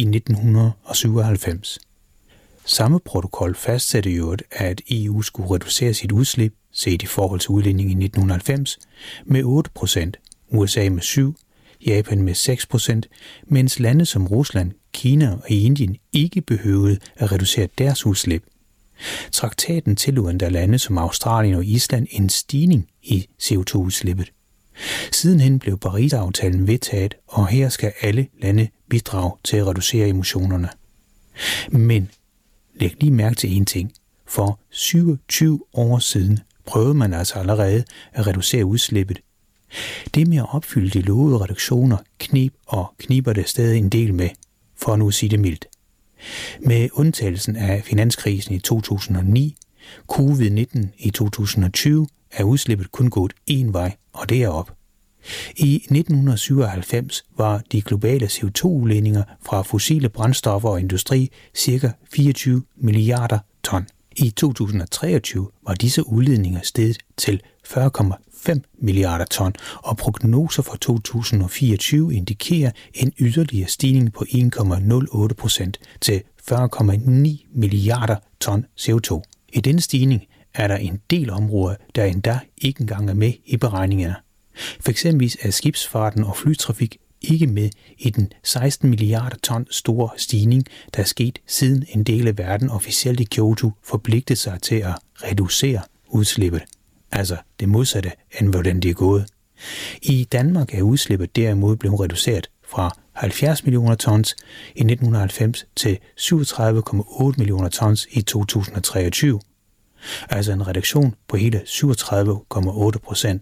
1997. Samme protokol fastsatte jo, at EU skulle reducere sit udslip, set i forhold til udledning i 1990, med 8%, USA med 7%, Japan med 6%, mens lande som Rusland, Kina og Indien ikke behøvede at reducere deres udslip. Traktaten tillod endda lande som Australien og Island en stigning i CO2-udslippet. Sidenhen blev Paris-aftalen vedtaget, og her skal alle lande bidrage til at reducere emissionerne. Men læg lige mærke til en ting. For 27 år siden prøvede man altså allerede at reducere udslippet. Det med at opfylde de lovede reduktioner kniber det stadig en del med, for at nu sige det mildt. Med undtagelsen af finanskrisen i 2009, covid-19 i 2020, er udslippet kun gået én vej, og det er op. I 1997 var de globale CO2-udledninger fra fossile brændstoffer og industri ca. 24 milliarder ton. I 2023 var disse udledninger steget til 40,5 milliarder ton, og prognoser for 2024 indikerer en yderligere stigning på 1,08% til 40,9 milliarder ton CO2. I denne stigning er der en del områder, der endda ikke engang er med i beregningerne. For eksempel er skibsfarten og flytrafik ikke med i den 16 milliarder ton store stigning, der er sket siden en del af verden officielt i Kyoto forpligtede sig til at reducere udslippet. Altså det modsatte end hvordan det er gået. I Danmark er udslippet derimod blevet reduceret fra 70 millioner tons i 1990 til 37,8 millioner tons i 2023. Altså en reduktion på hele 37,8%.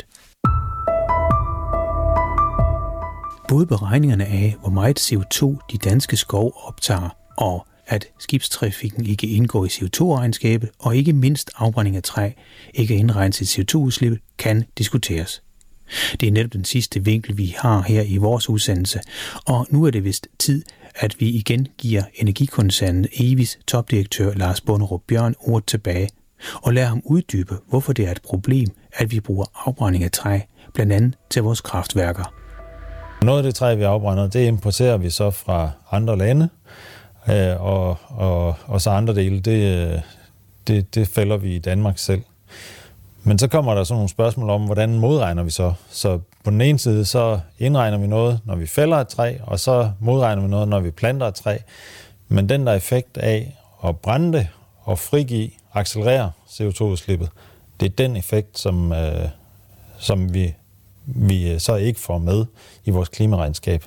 Både beregningerne af, hvor meget CO2 de danske skove optager, og at skibstrafikken ikke indgår i CO2-regnskabet, og ikke mindst afbrænding af træ ikke er indregnet til CO2-udslippet, kan diskuteres. Det er netop den sidste vinkel, vi har her i vores udsendelse, og nu er det vist tid, at vi igen giver energikoncernen Evis topdirektør Lars Bonderup Bjørn ordet tilbage, og lader ham uddybe, hvorfor det er et problem, at vi bruger afbrænding af træ, blandt andet til vores kraftværker. Noget af det træ, vi afbrænder, det importerer vi så fra andre lande, og så andre dele, det fælder vi i Danmark selv. Men så kommer der sådan nogle spørgsmål om, hvordan modregner vi så? Så på den ene side, så indregner vi noget, når vi fælder et træ, og så modregner vi noget, når vi planter et træ. Men den der effekt af at brænde det og frigive, accelerere CO2-udslippet, det er den effekt, som vi så ikke får med i vores klimaregnskab.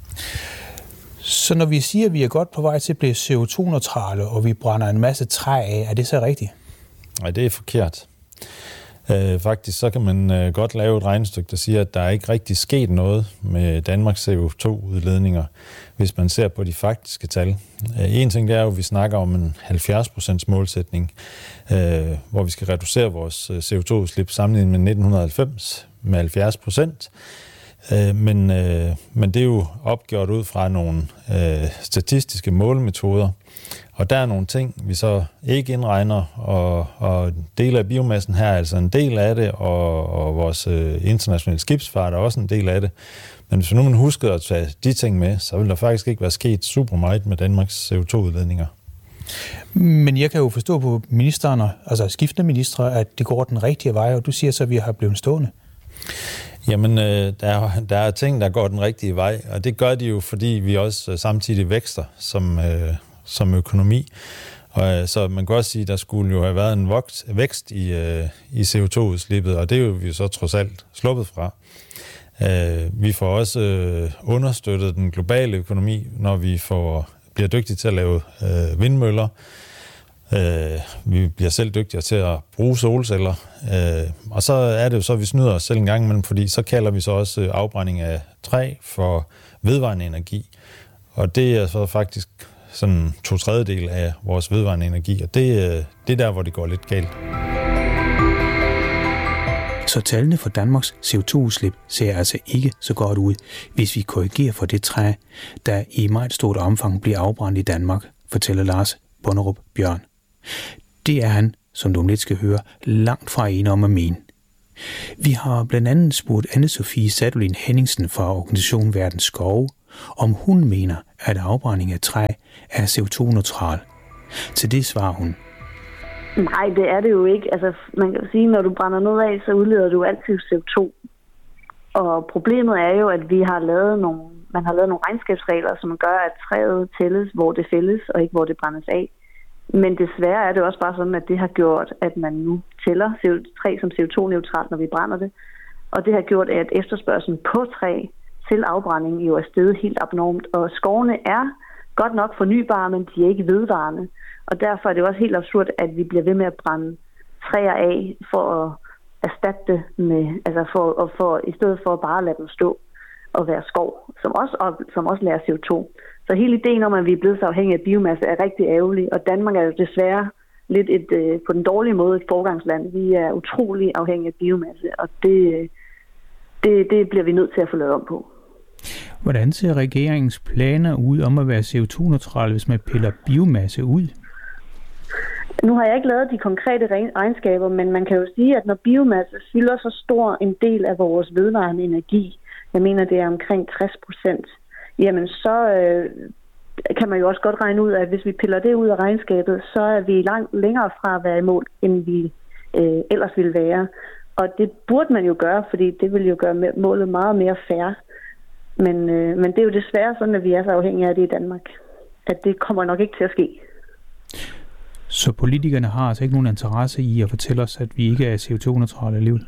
Så når vi siger, at vi er godt på vej til at blive CO2-neutrale, og vi brænder en masse træ af, er det så rigtigt? Nej, det er forkert. Faktisk så kan man godt lave et regnestykke, der siger, at der er ikke rigtig sket noget med Danmarks CO2-udledninger, hvis man ser på de faktiske tal. En ting det er jo, at vi snakker om en 70% målsætning, hvor vi skal reducere vores CO2-udslip sammenlignet med 1990 med 70%. Men det er jo opgjort ud fra nogle statistiske målemetoder, og der er nogle ting, vi så ikke indregner, og dele af biomassen her er altså en del af det, og vores internationale skibsfart er også en del af det. Men hvis man husker at tage de ting med, så vil der faktisk ikke være sket super meget med Danmarks CO2-udledninger. Men jeg kan jo forstå på ministerne, altså skiftende ministre, at det går den rigtige vej, og du siger så, at vi har blevet stående. Jamen, der er ting, der går den rigtige vej, og det gør de jo, fordi vi også samtidig vækster som økonomi. Og så man kan også sige, at der skulle jo have været en vækst i CO2-udslippet, og det er jo vi så trods alt sluppet fra. Vi får også understøttet den globale økonomi, når vi bliver dygtige til at lave vindmøller. Vi bliver selv dygtigere til at bruge solceller. Og så er det jo så, at vi snyder os selv en gang imellem, fordi så kalder vi så også afbrænding af træ for vedvarende energi. Og det er så faktisk sådan 2/3 af vores vedvarende energi, og det er der, hvor det går lidt galt. Så tallene for Danmarks CO2-udslip ser altså ikke så godt ud, hvis vi korrigerer for det træ, der i meget stort omfang bliver afbrændt i Danmark, fortæller Lars Bonderup Bjørn. Det er han, som du om lidt skal høre, langt fra en om at mene. Vi har blandt andet spurgt Anne-Sophie Sadolin Henningsen fra organisationen Verdens Skove, om hun mener, at afbrænding af træ er CO2-neutral. Til det svarer hun: Nej, det er det jo ikke. Altså, man kan sige, når du brænder noget af, så udleder du altid CO2. Og problemet er jo, at man har lavet nogle regnskabsregler, som gør, at træet tælles, hvor det fældes, og ikke hvor det brændes af. Men desværre er det også bare sådan, at det har gjort, at man nu tæller træ som CO2-neutralt, når vi brænder det. Og det har gjort, at efterspørgselen på træ til afbrænding jo er steget helt abnormt. Og skovene er godt nok fornybare, men de er ikke vedvarende. Og derfor er det også helt absurd, at vi bliver ved med at brænde træer af for at erstatte det med, altså for i stedet for at bare lade dem stå og være skov, som også lærer CO2. Så hele ideen om, at vi er blevet så afhængige af biomasse, er rigtig ærgerlig, og Danmark er jo desværre lidt på den dårlige måde et forgangsland. Vi er utrolig afhængige af biomasse, og det bliver vi nødt til at få lavet om på. Hvordan ser regeringens planer ud om at være CO2-neutral, hvis man piller biomasse ud? Nu har jeg ikke lavet de konkrete regnskaber, men man kan jo sige, at når biomasse fylder så stor en del af vores vedvarende energi, jeg mener det er omkring 60%, jamen så kan man jo også godt regne ud, at hvis vi piller det ud af regnskabet, så er vi langt længere fra at være i mål, end vi ellers ville være. Og det burde man jo gøre, fordi det vil jo gøre målet meget mere fair. Men det er jo desværre sådan, at vi er så afhængige af det i Danmark, at det kommer nok ikke til at ske. Så politikerne har altså ikke nogen interesse i at fortælle os, at vi ikke er CO2-neutrale alligevel?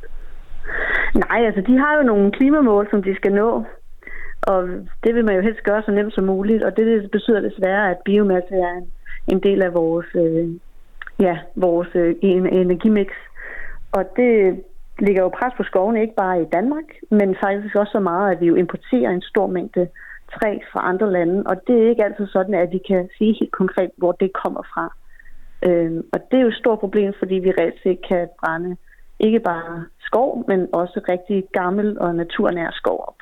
Nej, altså de har jo nogle klimamål, som de skal nå, og det vil man jo helst gøre så nemt som muligt, og det betyder desværre, at biomasse er en del af vores energimix. Og det ligger jo pres på skovene, ikke bare i Danmark, men faktisk også så meget, at vi jo importerer en stor mængde træ fra andre lande, og det er ikke altid sådan, at vi kan sige helt konkret, hvor det kommer fra. Og det er jo et stort problem, fordi vi reelt set kan brænde ikke bare skov, men også rigtig gammel og naturnær skov op.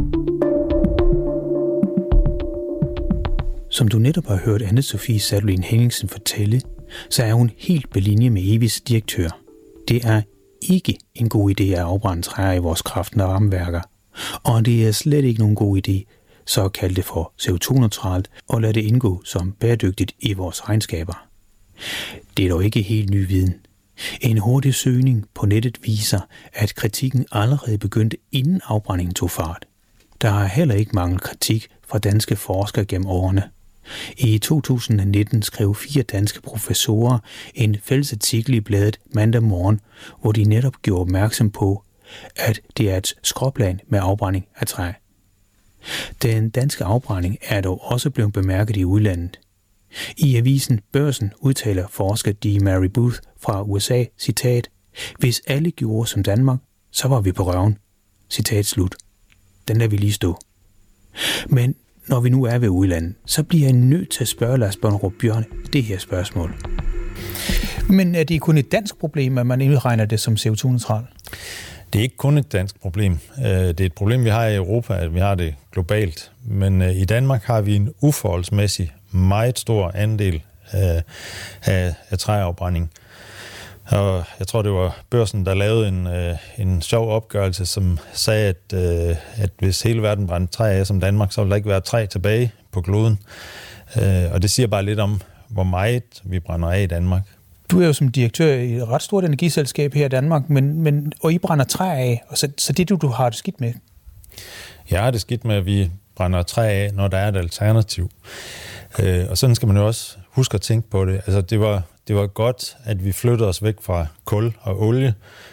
Som du netop har hørt Anne-Sophie Sadolin Henningsen fortælle, så er hun helt på linje med EWI's direktør. Det er ikke en god idé at afbrænde træer i vores kraft- og varmeværker, og det er slet ikke nogen god idé, så at kalde det for CO2-neutralt og lade det indgå som bæredygtigt i vores regnskaber. Det er dog ikke helt ny viden. En hurtig søgning på nettet viser, at kritikken allerede begyndte inden afbrændingen tog fart. Der har heller ikke manglet kritik fra danske forskere gennem årene. I 2019 skrev 4 danske professorer en fælles artikel i bladet Mandag Morgen, hvor de netop gjorde opmærksom på, at det er et skråplan med afbrænding af træ. Den danske afbrænding er dog også blevet bemærket i udlandet. I avisen Børsen udtaler forsker D. Mary Booth fra USA, citat, "Hvis alle gjorde som Danmark, så var vi på røven." Citat slut. Den lader vi lige stå. Men når vi nu er ved udlandet, så bliver jeg nødt til at spørge Lars Bonnerup Bjørn det her spørgsmål. Men er det kun et dansk problem, at man indregner det som CO2-neutral? Det er ikke kun et dansk problem. Det er et problem, vi har i Europa, at vi har det globalt. Men i Danmark har vi en uforholdsmæssig meget stor andel af træafbrænding. Og jeg tror, det var Børsen, der lavede en sjov opgørelse, som sagde, at hvis hele verden brændte træ af som Danmark, så ville der ikke være træ tilbage på kloden. Og det siger bare lidt om, hvor meget vi brænder af i Danmark. Du er jo som direktør i et ret stort energiselskab her i Danmark, og I brænder træ af, og så det du har det skidt med? Jeg har det skidt med, at vi brænder træ af, når der er et alternativ. Og sådan skal man jo også huske at tænke på det. Altså, det var godt, at vi flyttede os væk fra kul og olie,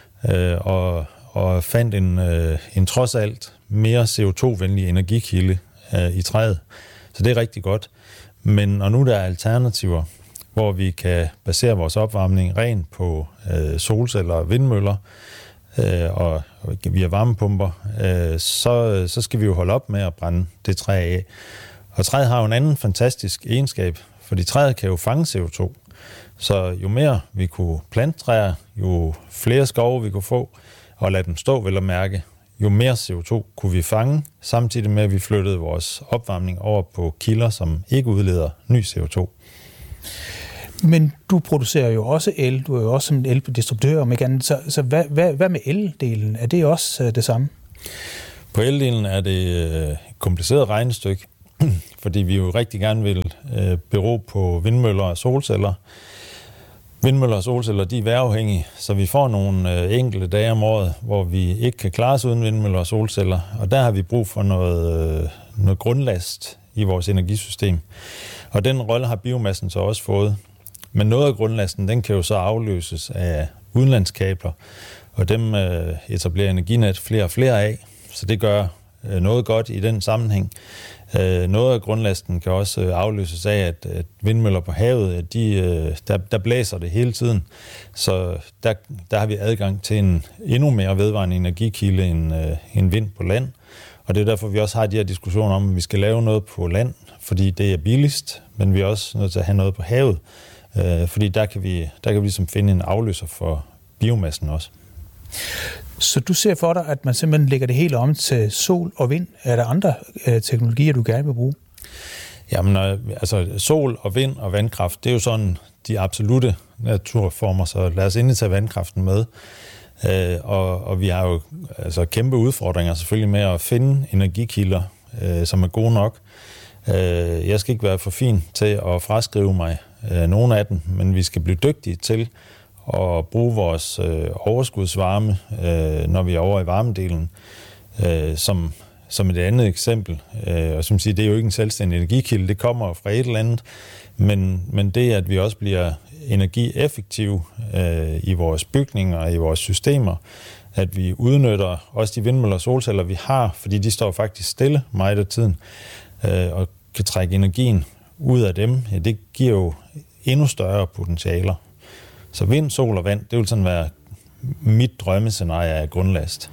og fandt en trods alt mere CO2-venlig energikilde i træet. Så det er rigtig godt. Men når nu der er alternativer, hvor vi kan basere vores opvarmning rent på solceller og vindmøller, og via varmepumper, så skal vi jo holde op med at brænde det træ af. Og træet har jo en anden fantastisk egenskab, fordi træet kan jo fange CO2. Så jo mere vi kunne plante træer, jo flere skove vi kunne få, og lade dem stå vel at mærke, jo mere CO2 kunne vi fange, samtidig med at vi flyttede vores opvarmning over på kilder, som ikke udleder ny CO2. Men du producerer jo også el, du er jo også en eldistributør, om ikke andet. Så hvad med eldelen? Er det også det samme? På eldelen er det et kompliceret regnestykke, fordi vi jo rigtig gerne vil bero på vindmøller og solceller. Vindmøller og solceller, de er vejrafhængige, så vi får nogle enkelte dage om året, hvor vi ikke kan klare os uden vindmøller og solceller. Og der har vi brug for noget grundlast i vores energisystem. Og den rolle har biomassen så også fået. Men noget af grundlasten, den kan jo så afløses af udenlandskabler, og dem etablerer Energinet flere og flere af, så det gør noget godt i den sammenhæng. Noget af grundlasten kan også afløses af, at vindmøller på havet, der blæser det hele tiden, så der har vi adgang til en endnu mere vedvarende energikilde end vind på land. Og det er derfor, vi også har de her diskussioner om, at vi skal lave noget på land, fordi det er billigst, men vi er også nødt til at have noget på havet, fordi der kan vi ligesom finde en afløser for biomassen også. Så du ser for dig, at man simpelthen lægger det hele om til sol og vind. Er der andre teknologier, du gerne vil bruge? Jamen, altså sol og vind og vandkraft, det er jo sådan de absolute naturformer, så lad os endelig tage vandkraften med. Og vi har jo altså kæmpe udfordringer selvfølgelig med at finde energikilder, som er gode nok. Jeg skal ikke være for fin til at fraskrive mig nogle af dem, men vi skal blive dygtige til at bruge vores overskudsvarme, når vi er over i varmedelen, som et andet eksempel. Og som siger, det er jo ikke en selvstændig energikilde, det kommer fra et eller andet, men det, at vi også bliver energieffektive i vores bygninger og i vores systemer, at vi udnytter også de vindmøller og solceller, vi har, fordi de står faktisk stille meget af tiden, og kan trække energien ud af dem, ja, det giver jo endnu større potentialer. Så vind, sol og vand, det vil sådan være mit drømmescenarie af grundlast.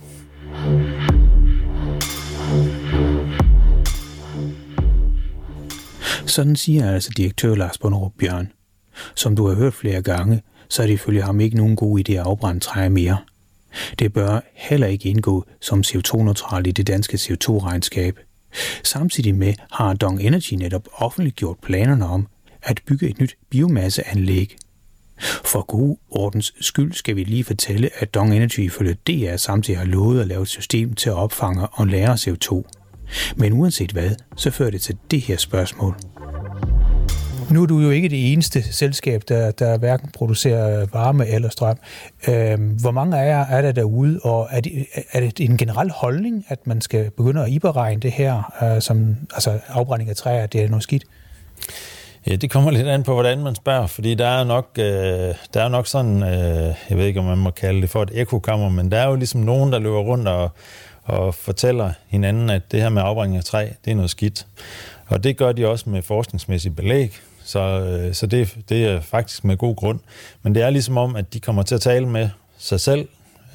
Sådan siger altså direktør Lars Bonderup Bjørn. Som du har hørt flere gange, så er det ifølge ham ikke nogen god idé at afbrænde træer mere. Det bør heller ikke indgå som CO2-neutral i det danske CO2-regnskab. Samtidig med har Dong Energy netop offentliggjort planerne om at bygge et nyt biomasseanlæg. For god ordens skyld skal vi lige fortælle, at Dong Energy ifølge DR samtidig har lovet at lave et system til at opfange og lagre CO2. Men uanset hvad, så fører det til det her spørgsmål. Nu er du jo ikke det eneste selskab, der hverken producerer varme eller strøm. Hvor mange af jer er der derude, og er det en generel holdning, at man skal begynde at iberegne det her, som altså afbrænding af træer, det er noget skidt? Ja, det kommer lidt an på, hvordan man spørger, fordi der er nok sådan, jeg ved ikke, om man må kalde det for et ekokammer, men der er jo ligesom nogen, der løber rundt og fortæller hinanden, at det her med afbrænding af træ, det er noget skidt. Og det gør de også med forskningsmæssig belæg, så det er faktisk med god grund. Men det er ligesom om, at de kommer til at tale med sig selv,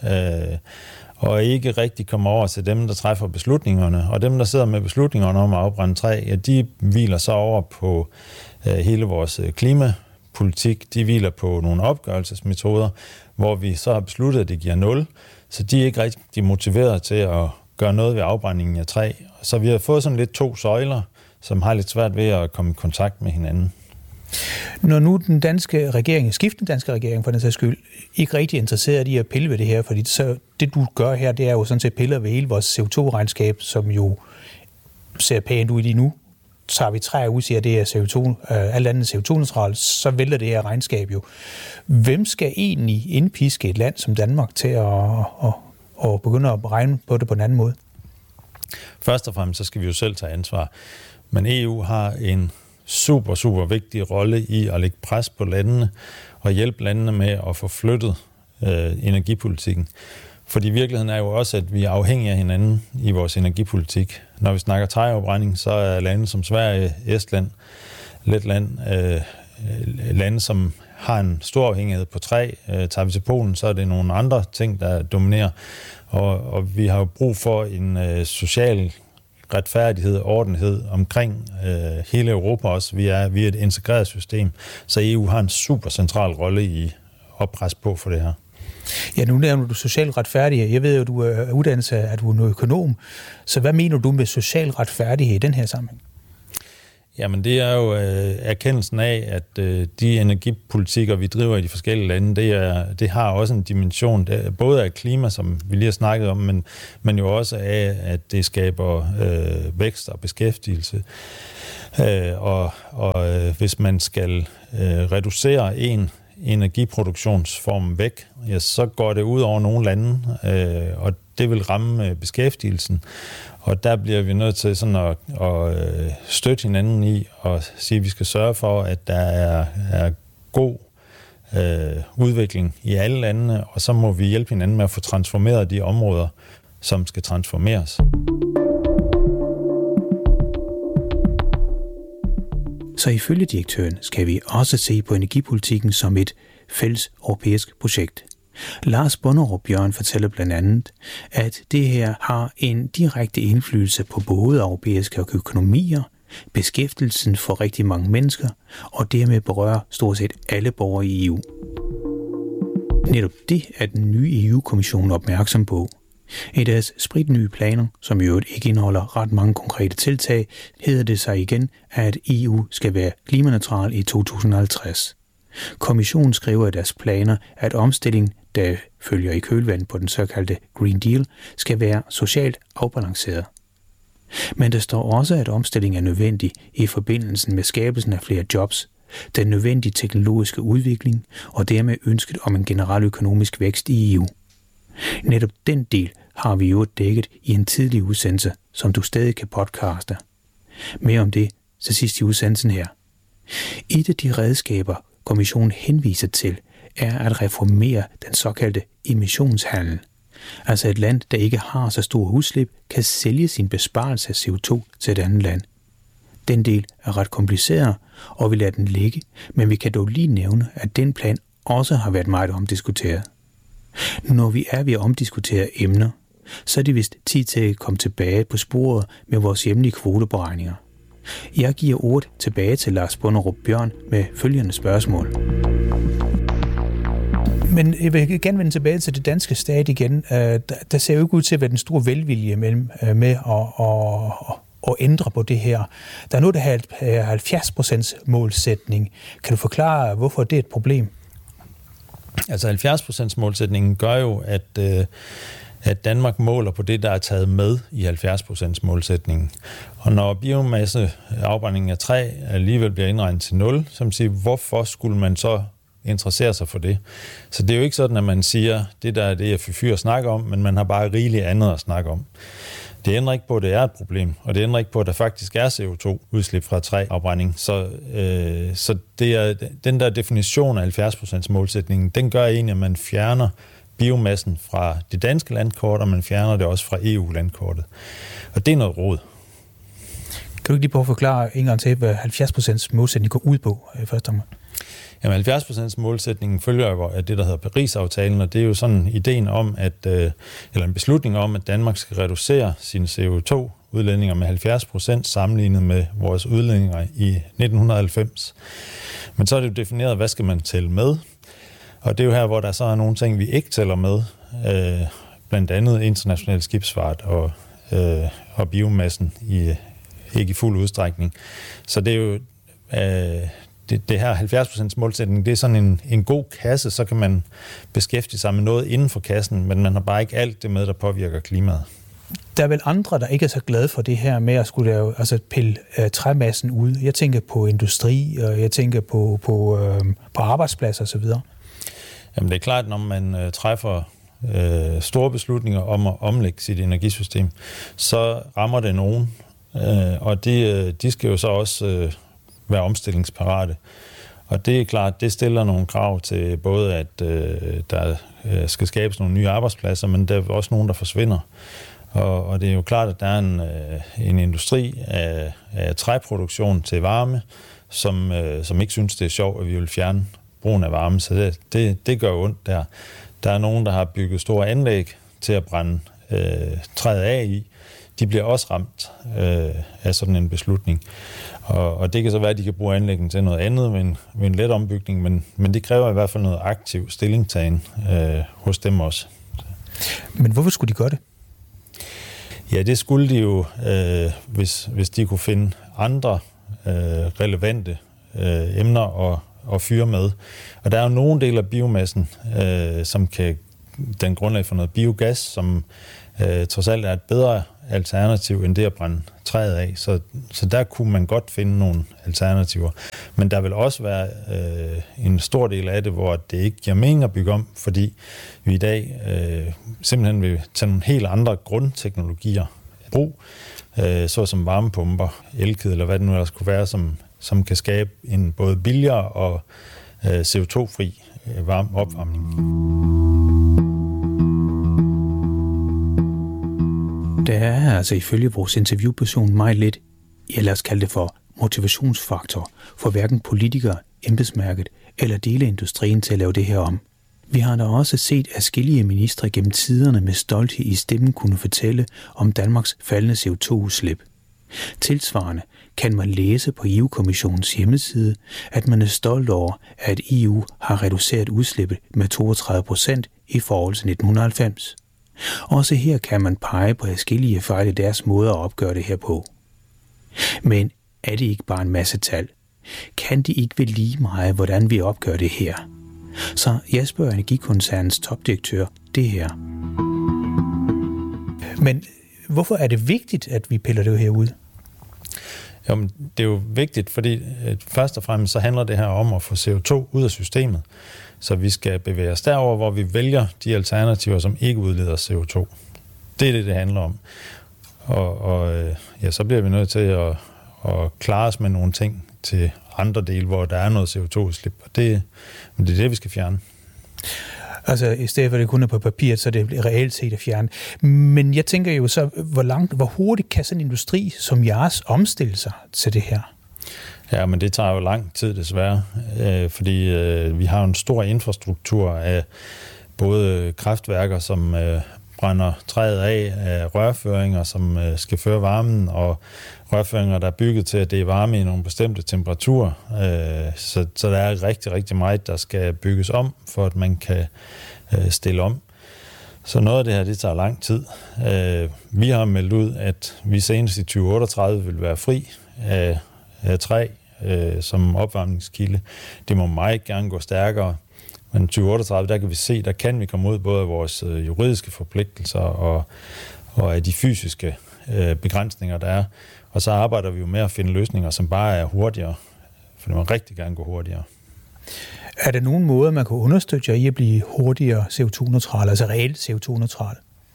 og ikke rigtig kommer over til dem, der træffer beslutningerne. Og dem, der sidder med beslutningerne om at afbrænde træ, ja, de hviler så over på hele vores klimapolitik. De hviler på nogle opgørelsesmetoder, hvor vi så har besluttet, at det giver 0. Så de er ikke rigtig motiveret til at gøre noget ved afbrændingen af træ. Så vi har fået sådan lidt 2 søjler, som har lidt svært ved at komme i kontakt med hinanden. Når nu den danske regering, skiftende danske regering for den sags skyld, ikke rigtig interesseret i at pille ved det her, fordi så det du gør her, det er jo sådan set piller ved hele vores CO2-regnskab, som jo ser pænt ud lige nu. Tager vi træer ud, siger det er CO2, alt andet CO2-neutralt, så vælter det her regnskab jo. Hvem skal egentlig indpiske et land som Danmark til at begynde at regne på det på en anden måde? Først og fremmest så skal vi jo selv tage ansvar. Men EU har en super, super vigtig rolle i at lægge pres på landene og hjælpe landene med at få flyttet energipolitikken. Fordi virkeligheden er jo også, at vi er afhængige af hinanden i vores energipolitik. Når vi snakker træafbrænding, så er lande som Sverige, Estland, Letland, lande, som har en stor afhængighed på træ. Tager vi til Polen, så er det nogle andre ting, der dominerer. Og vi har jo brug for en social retfærdighed og ordenhed omkring hele Europa også. Vi er et integreret system, så EU har en super central rolle i at presse på for det her. Ja, nu nævner du social retfærdighed. Jeg ved jo, at du er uddannet af, at du er en økonom. Så hvad mener du med social retfærdighed i den her sammenhæng? Jamen det er jo erkendelsen af, at de energipolitikker, vi driver i de forskellige lande, det har også en dimension, både af klima, som vi lige har snakket om, men jo også af, at det skaber vækst og beskæftigelse. Hvis man skal reducere en energiproduktionsform væk, ja, så går det ud over nogle lande, og det vil ramme beskæftigelsen. Og der bliver vi nødt til sådan at støtte hinanden i og sige, at vi skal sørge for, at der er god udvikling i alle landene, og så må vi hjælpe hinanden med at få transformeret de områder, som skal transformeres. Så ifølge direktøren skal vi også se på energipolitikken som et fælles europæisk projekt. Lars Bonnerup Bjørn fortæller blandt andet, at det her har en direkte indflydelse på både europæiske økonomier, beskæftigelsen for rigtig mange mennesker, og dermed berører stort set alle borgere i EU. Netop det er den nye EU-kommission opmærksom på. I deres spritnye planer, som i øvrigt ikke indeholder ret mange konkrete tiltag, hedder det sig igen, at EU skal være klimaneutral i 2050. Kommissionen skriver i deres planer, at omstillingen, der følger i kølvandet på den såkaldte Green Deal, skal være socialt afbalanceret. Men der står også, at omstillingen er nødvendig i forbindelsen med skabelsen af flere jobs, den nødvendige teknologiske udvikling og dermed ønsket om en generel økonomisk vækst i EU. Netop den del har vi jo dækket i en tidlig udsendelse, som du stadig kan podcaste. Mere om det til sidst i udsendelsen her. Et af de redskaber, kommissionen henviser til, er at reformere den såkaldte emissionshandel. Altså et land, der ikke har så stor udslip, kan sælge sin besparelse af CO2 til et andet land. Den del er ret kompliceret, og vi lader den ligge, men vi kan dog lige nævne, at den plan også har været meget omdiskuteret. Når vi er ved at omdiskutere emner, så er det vist tid til at komme tilbage på sporet med vores hjemlige kvoteberegninger. Jeg giver ordet tilbage til Lars Bonnerup Bjørn med følgende spørgsmål. Men jeg vil gerne vende tilbage til det danske stat igen. Der ser jo ikke ud til at være den store velvilje med at ændre på det her. Der er nu, der har 70% målsætning. Kan du forklare, hvorfor det er et problem? Altså 70% målsætningen gør jo, at Danmark måler på det, der er taget med i 70% målsætningen. Og når biomasseafbrændingen af træ alligevel bliver indregnet til 0, så man siger, hvorfor skulle man så interessere sig for det? Så det er jo ikke sådan, at man siger, det der er det, jeg fyr snakker om, men man har bare rigeligt andet at snakke om. Det ændrer ikke på, at det er et problem, og det ændrer ikke på, at der faktisk er CO2-udslip fra træafbrænding. Så det er, den der definition af 70% målsætningen, den gør egentlig, at man fjerner biomassen fra det danske landkort, og man fjerner det også fra EU-landkortet. Og det er noget rod. Kan du ikke lige prøve at forklare en gang til, hvad 70% målsætning går ud på i første omgang? Jamen 70% målsætningen følger jo af det, der hedder Paris-aftalen, og det er jo sådan ideen om, eller en beslutning om, at Danmark skal reducere sine CO2-udledninger med 70% sammenlignet med vores udledninger i 1990. Men så er det jo defineret, hvad skal man tælle med? Og det er jo her, hvor der så er nogle ting, vi ikke tæller med, blandt andet international skibsfart og biomassen ikke i fuld udstrækning. Så det er jo det her 70% målsætning, det er sådan en god kasse, så kan man beskæftige sig med noget inden for kassen, men man har bare ikke alt det med, der påvirker klimaet. Der er vel andre, der ikke er så glade for det her med at skulle lave, pille træmassen ud. Jeg tænker på industri, og jeg tænker på arbejdspladser osv. Jamen det er klart, når man træffer store beslutninger om at omlægge sit energisystem, så rammer det nogen, og de skal jo så også være omstillingsparate. Og det er klart, det stiller nogle krav til både, at der skal skabes nogle nye arbejdspladser, men der er også nogen, der forsvinder. Og det er jo klart, at der er en industri af træproduktion til varme, som ikke synes, det er sjovt, at vi vil fjerne brugen af varme. Så det gør ondt der. Der er nogen, der har bygget store anlæg til at brænde træet af i. De bliver også ramt af sådan en beslutning. Og det kan så være, at de kan bruge anlæggen til noget andet ved en let ombygning, men det kræver i hvert fald noget aktiv stillingtagen hos dem også. Men hvorfor skulle de gøre det? Ja, det skulle de jo, hvis de kunne finde andre relevante emner at fyre med. Og der er jo nogle dele af biomassen, som kan den grundlag for noget biogas, som trods alt er et bedre alternativ end det at brænde træet af. Så der kunne man godt finde nogle alternativer. Men der vil også være en stor del af det, hvor det ikke giver mening at bygge om, fordi vi i dag simpelthen vil tage nogle helt andre grundteknologier i brug, såsom varmepumper, elkedel eller hvad det nu ellers kunne være, som kan skabe en både billigere og CO2-fri varm opvarmning. Der er altså ifølge vores interviewperson meget lidt, lad os kalde det for motivationsfaktor, for hverken politikere, embedsmærket eller dele af industrien til at lave det her om. Vi har da også set adskillige ministre gennem tiderne med stolthed i stemmen kunne fortælle om Danmarks faldende CO2-udslip. Tilsvarende kan man læse på EU-kommissionens hjemmeside, at man er stolt over, at EU har reduceret udslippet med 32% i forhold til 1990. Også her kan man pege på adskillige fejl i deres måde at opgøre det her på. Men er det ikke bare en masse tal? Kan det ikke være lige meget, hvordan vi opgør det her? Så jeg spørger Energikoncernens topdirektør det her. Men hvorfor er det vigtigt, at vi piller det her ud? Jamen, det er jo vigtigt, fordi først og fremmest så handler det her om at få CO2 ud af systemet. Så vi skal bevæge os derover, hvor vi vælger de alternativer, som ikke udleder CO2. Det er det handler om. Og så bliver vi nødt til at klare os med nogle ting til andre dele, hvor der er noget CO2-udslip. Og det er det, vi skal fjerne. Altså, i stedet for det kun er på papiret, så det er reelt set at fjerne. Men jeg tænker jo så, hvor hurtigt kan sådan en industri som jeres omstille sig til det her? Ja, men det tager jo lang tid desværre, fordi vi har en stor infrastruktur af både kraftværker, som brænder træet af rørføringer, som skal føre varmen, og rørføringer, der er bygget til, at det er varme i nogle bestemte temperaturer. Så der er rigtig, rigtig meget, der skal bygges om, for at man kan stille om. Så noget af det her, det tager lang tid. Vi har meldt ud, at vi senest i 2038 vil være fri af træ som opvarmningskilde. Det må meget gerne gå stærkere. Men 2038, der kan vi se, der kan vi komme ud både af vores juridiske forpligtelser og af de fysiske begrænsninger, der er. Og så arbejder vi jo med at finde løsninger, som bare er hurtigere, for det må rigtig gerne gå hurtigere. Er der nogen måder, man kan understøtte jer i at blive hurtigere CO2-neutral, altså reelt CO2-neutral?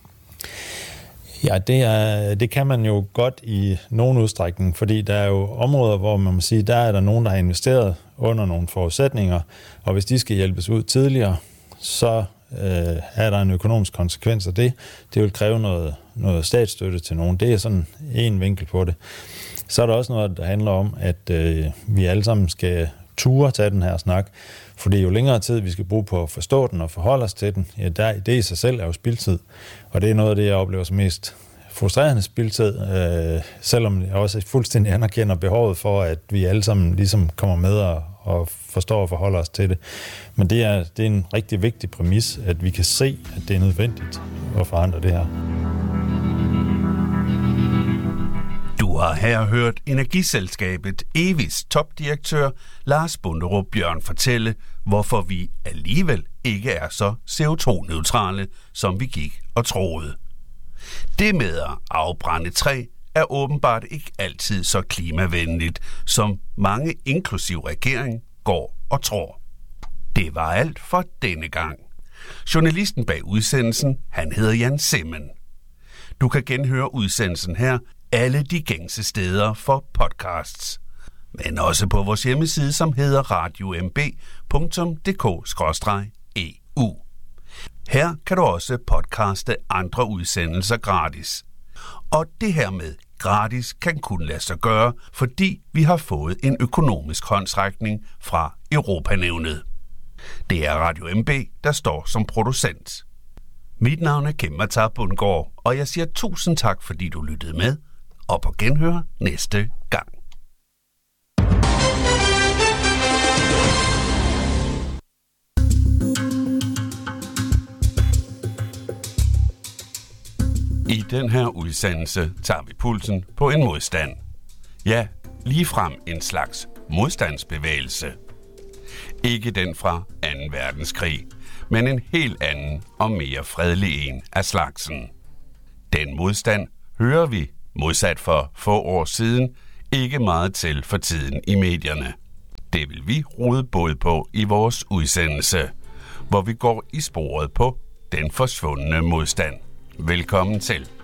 Ja, det kan man jo godt i nogen udstrækning, fordi der er jo områder, hvor man må sige, der er der nogen, der har investeret under nogle forudsætninger, og hvis de skal hjælpes ud tidligere, så er der en økonomisk konsekvens af det. Det vil kræve noget statsstøtte til nogen. Det er sådan en vinkel på det. Så er der også noget, der handler om, at vi alle sammen skal ture tage den her snak, fordi jo længere tid vi skal bruge på at forstå den og forholde os til den, ja, det i sig selv er jo spildtid. Og det er noget af det, jeg oplever som mest frustrerende spildtid, selvom jeg også fuldstændig anerkender behovet for, at vi alle sammen ligesom kommer med og forstår og forholder os til det. Men det er en rigtig vigtig præmis, at vi kan se, at det er nødvendigt at forandre det her. Du har her hørt Energiselskabet EVIs topdirektør Lars Bonderup Bjørn fortælle, hvorfor vi alligevel ikke er så CO2-neutrale, som vi gik og troede. Det med at afbrænde træ er åbenbart ikke altid så klimavenligt, som mange inklusiv regering går og tror. Det var alt for denne gang. Journalisten bag udsendelsen, han hedder Jan Simmen. Du kan genhøre udsendelsen her alle de gængse steder for podcasts, men også på vores hjemmeside, som hedder radiomb.dk/EU. Her kan du også podcaste andre udsendelser gratis. Og det her med gratis kan kun lade sig gøre, fordi vi har fået en økonomisk håndsrækning fra Europanævnet. Det er Radio MB, der står som producent. Mit navn er Kim Matar Bundgaard, og jeg siger tusind tak, fordi du lyttede med, og på genhør næste gang. I den her udsendelse tager vi pulsen på en modstand. Ja, ligefrem en slags modstandsbevægelse. Ikke den fra 2. verdenskrig, men en helt anden og mere fredelig en af slagsen. Den modstand hører vi, modsat for få år siden, ikke meget til for tiden i medierne. Det vil vi rode både på i vores udsendelse, hvor vi går i sporet på den forsvundne modstand. Velkommen til.